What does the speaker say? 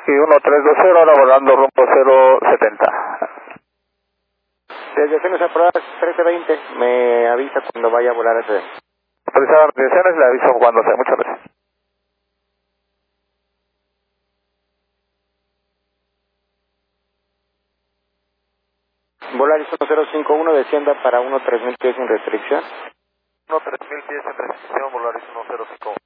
Y 1320, ahora volando rumbo 070. Desde Phoenix Proa 1320, me avisa cuando vaya a volar ese. Autorizado condiciones, le aviso cuando sea. Muchas gracias. Volaris 1051, descienda para 13000 pies sin restricción. 13000 pies en restricción, Volaris 105.